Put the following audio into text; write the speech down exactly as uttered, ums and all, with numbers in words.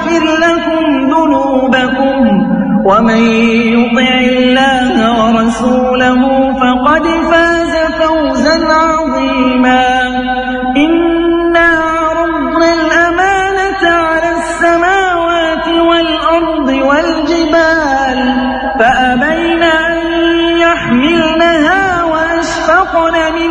ويغفر لكم ذنوبكم ومن يطع الله ورسوله فقد فاز فوزا عظيما إنا عرضنا الأمانة على السماوات والأرض والجبال فأبين أن يحملنها وأشفقن منها